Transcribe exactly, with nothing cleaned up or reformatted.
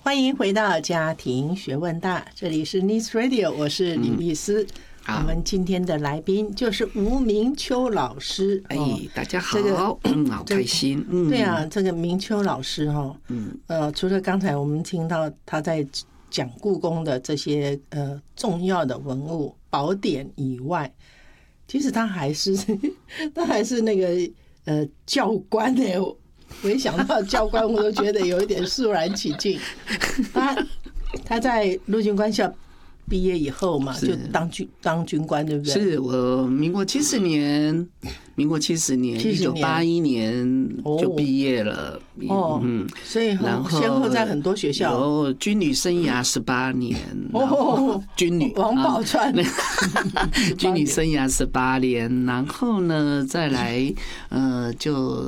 欢迎回到家庭学问大，这里是 Nice Radio， 我是李丽丝。嗯、我们今天的来宾就是吴明秋老师。 哎，大家好， 这个嗯，好开心。嗯， 对啊，这个明秋老师哈，嗯，呃，除了刚才我们听到他在讲故宫的这些呃重要的文物宝典以外，其实他还是他还是那个呃教官呢。我一想到教官，我都觉得有一点肃然起敬。他他在陆军官校毕业以后嘛，就当军当军官，对不对？ 是我民国七十年，民国七十年，一九八一年就毕业了。 哦，嗯，所以然后先后在很多学校， 有军旅生涯十八年，哦，军旅王宝钏， 军旅生涯十八年，然后呢，再来呃就。